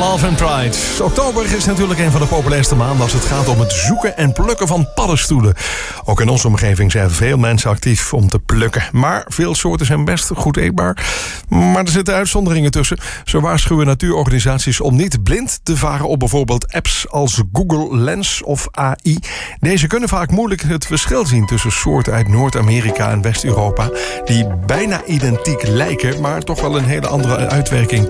Love and Pride. Oktober is natuurlijk een van de populairste maanden als het gaat om het zoeken en plukken van paddenstoelen. Ook in onze omgeving zijn veel mensen actief om te plukken. Maar veel soorten zijn best goed eetbaar. Maar er zitten uitzonderingen tussen. Zo waarschuwen natuurorganisaties om niet blind te varen op bijvoorbeeld apps als Google Lens of AI. Deze kunnen vaak moeilijk het verschil zien tussen soorten uit Noord-Amerika en West-Europa die bijna identiek lijken, maar toch wel een hele andere uitwerking